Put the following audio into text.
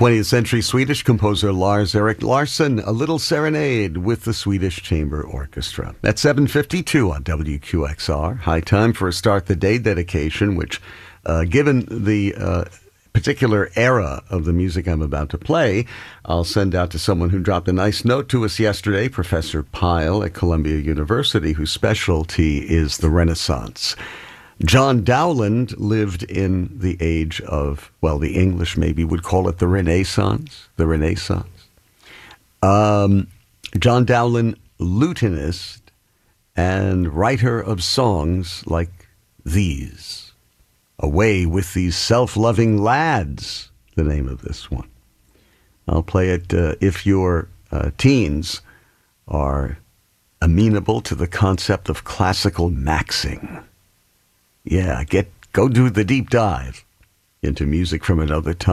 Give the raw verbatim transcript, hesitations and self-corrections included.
twentieth century Swedish composer Lars-Erik Larsson, A Little Serenade with the Swedish Chamber Orchestra. At seven fifty-two on W Q X R. High time for a Start the Day dedication, which, uh, given the uh, particular era of the music I'm about to play, I'll send out to someone who dropped a nice note to us yesterday, Professor Pyle at Columbia University, whose specialty is the Renaissance. John Dowland lived in the age of, well, the English maybe would call it the Renaissance, the Renaissance. Um, John Dowland, lutenist and writer of songs like these. Away with These Self-Loving Lads, the name of this one. I'll play it uh, if your uh, teens are amenable to the concept of classical maxing. Yeah, get go do the deep dive into music from another time.